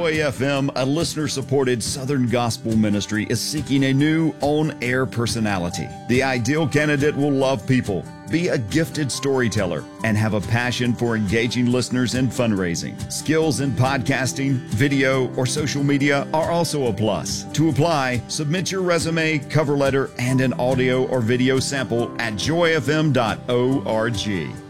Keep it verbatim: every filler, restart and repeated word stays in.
Joy F M, a listener-supported Southern gospel ministry, is seeking a new on-air personality. The ideal candidate will love people, be a gifted storyteller, and have a passion for engaging listeners in fundraising. Skills in podcasting, video, or social media are also a plus. To apply, submit your resume, cover letter, and an audio or video sample at joy f m dot org.